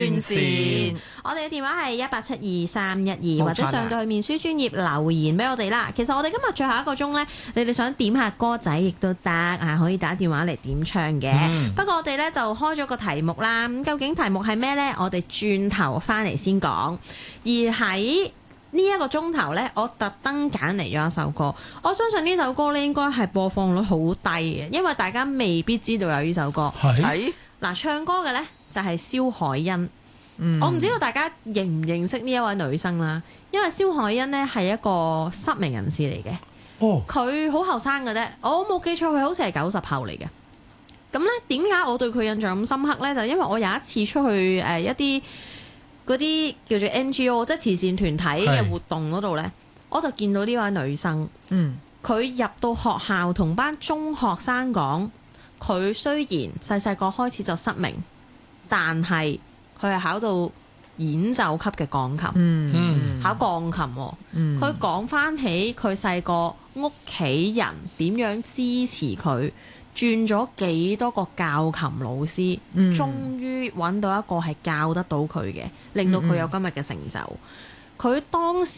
線， 我哋嘅電話係1872312，或者上到去面書專頁留言俾我哋啦。其實我哋今日最後一個鐘呢，你哋想點下歌仔亦都得啊，可以打電話嚟點唱嘅。不過我哋呢就開咗個題目啦，咁究竟題目係咩呢？我哋轉頭翻嚟先講。而喺呢一個鐘頭呢，我特登揀嚟咗一首歌，我相信呢首歌呢應該係播放率好低嘅，因為大家未必知道有呢首歌。 係嗱，唱歌嘅呢就係蕭海欣。我唔知道大家認唔認識呢一位女生啦，因為蕭海欣呢係一個失明人士嚟嘅。 哦， 佢好後生嘅啫，我冇記錯佢好似係90後嚟嘅。咁呢點解我對佢印象咁深刻呢？就因為我有一次出去一啲嗰啲叫做 NGO 即係慈善團體嘅活動嗰度呢，我就見到呢位女生。佢入到學校同班中學生講，佢雖然細細個開始就失明，但係佢係考到演奏級嘅鋼琴，考鋼琴。佢講返起佢細個屋企人點樣支持佢，轉咗幾多個教琴老師，終於揾到一個係教得到佢嘅，令到佢有今日嘅成就。佢當時